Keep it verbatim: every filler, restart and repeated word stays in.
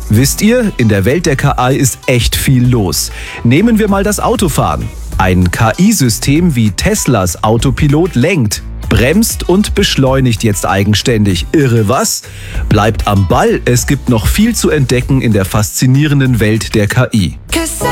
Wisst ihr, in der Welt der K I ist echt viel los. Nehmen wir mal das Autofahren. Ein K I-System wie Teslas Autopilot lenkt, bremst und beschleunigt jetzt eigenständig. Irre, was? Bleibt am Ball, es gibt noch viel zu entdecken in der faszinierenden Welt der K I.